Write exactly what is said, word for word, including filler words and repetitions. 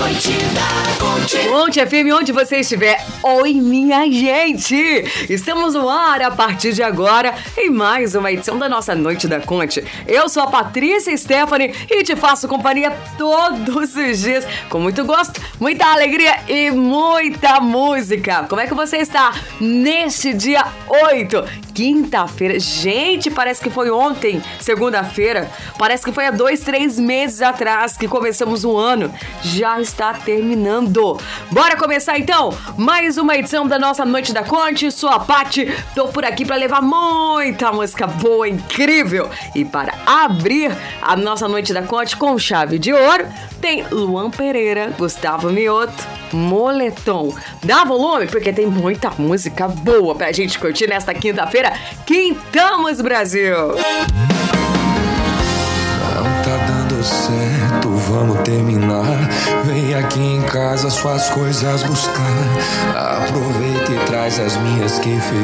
Noite da Conte. Conte F M, onde você estiver. Oi, minha gente! Estamos no ar a partir de agora em mais uma edição da nossa Noite da Conte. Eu sou a Patrícia Stephanie e te faço companhia todos os dias com muito gosto, muita alegria e muita música. Como é que você está neste dia oito? Quinta-feira. Gente, parece que foi ontem, segunda-feira. Parece que foi há dois, três meses atrás que começamos o ano. Já está terminando. Bora começar então mais uma edição da nossa Noite da Conte. Sou a Paty, tô por aqui para levar muita música boa, incrível. E para abrir a nossa Noite da Conte com chave de ouro, tem Luan Pereira, Gustavo Mioto, Moletom. Dá volume porque tem muita música boa pra gente curtir nesta quinta-feira. Quintamos, Brasil! Não tá dando certo, vamos terminar. Vem aqui em casa suas coisas buscar. Aproveita e traz as minhas que